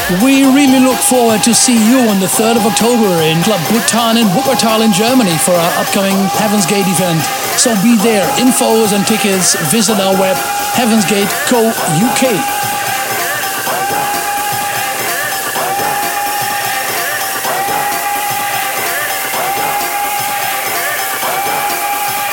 We really look forward to see you on the 3rd of October in Club Bhutan in Wuppertal in Germany for our upcoming Heaven's Gate event. So be there. Infos and tickets, visit our web, heavensgate.co.uk.